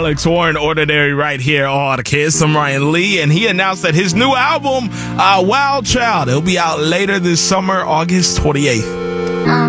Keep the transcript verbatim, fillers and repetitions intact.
Alex Warren, Ordinary, right here on The Kids. I'm Ryan Lee, and he announced that his new album, uh, Wild Child, it'll be out later this summer, August twenty-eighth.